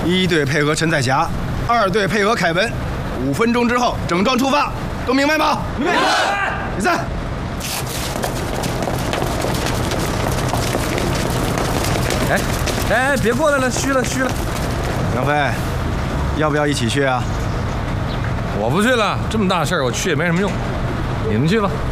1队配合陈彩霞，2队配合凯文，5分钟之后整装出发，都明白吗？明白。比赛。 哎，别过来了，虚了。 杨飞，要不要一起去啊？ 我不去了，这么大事儿我去也没什么用，你们去吧。